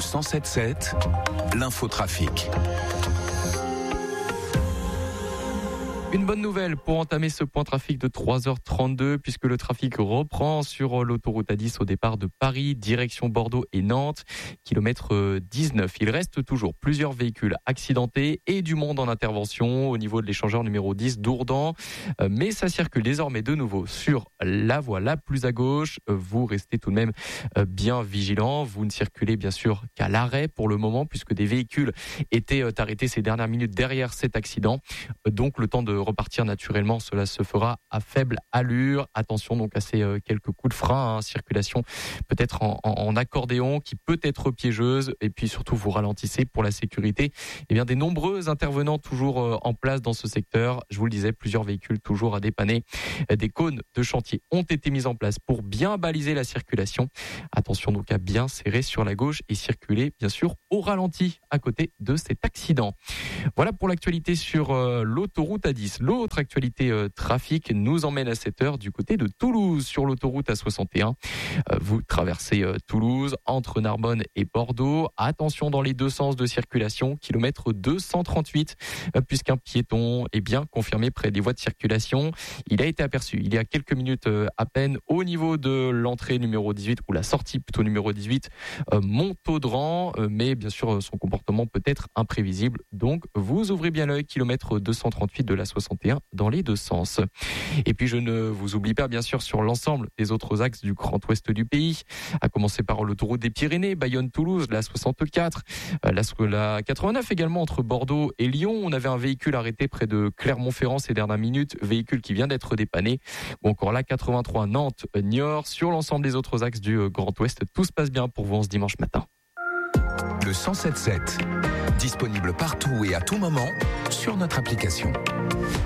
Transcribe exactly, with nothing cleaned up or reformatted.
cent sept sept, l'infotrafic. Une bonne nouvelle pour entamer ce point trafic de trois heures trente-deux puisque le trafic reprend sur l'autoroute A dix au départ de Paris, direction Bordeaux et Nantes, kilomètre dix-neuf. Il reste toujours plusieurs véhicules accidentés et du monde en intervention au niveau de l'échangeur numéro dix d'Ourdan. Mais ça circule désormais de nouveau sur la voie la plus à gauche. Vous restez tout de même bien vigilants. Vous ne circulez bien sûr qu'à l'arrêt pour le moment puisque des véhicules étaient arrêtés ces dernières minutes derrière cet accident. Donc le temps de repartir naturellement, cela se fera à faible allure. Attention donc à ces euh, quelques coups de frein, hein. Circulation peut-être en, en, en accordéon qui peut être piégeuse et puis surtout vous ralentissez pour la sécurité. Eh bien des nombreux intervenants toujours euh, en place dans ce secteur. Je vous le disais, plusieurs véhicules toujours à dépanner. Des cônes de chantier ont été mis en place pour bien baliser la circulation. Attention donc à bien serrer sur la gauche et circuler bien sûr au ralenti à côté de cet accident. Voilà pour l'actualité sur euh, l'autoroute A dix. L'autre actualité euh, trafic nous emmène à cette heure du côté de Toulouse sur l'autoroute A soixante et un. Euh, vous traversez euh, Toulouse entre Narbonne et Bordeaux. Attention dans les deux sens de circulation, kilomètre deux cent trente-huit, euh, puisqu'un piéton est bien confirmé près des voies de circulation. Il a été aperçu il y a quelques minutes euh, à peine au niveau de l'entrée numéro dix-huit ou la sortie plutôt numéro dix-huit, euh, Montaudran, euh, mais bien sûr son comportement peut être imprévisible. Donc vous ouvrez bien l'œil, kilomètre deux cent trente-huit de la soixante et un dans les deux sens. Et puis je ne vous oublie pas bien sûr sur l'ensemble des autres axes du Grand Ouest du pays, à commencer par l'autoroute des Pyrénées, Bayonne-Toulouse, la soixante-quatre, la, la quatre-vingt-neuf également entre Bordeaux et Lyon. On avait un véhicule arrêté près de Clermont-Ferrand ces dernières minutes, véhicule qui vient d'être dépanné. Ou encore la quatre-vingt-trois Nantes-Niort. Sur l'ensemble des autres axes du Grand Ouest, tout se passe bien pour vous en ce dimanche matin. Le cent sept sept, disponible partout et à tout moment sur notre application.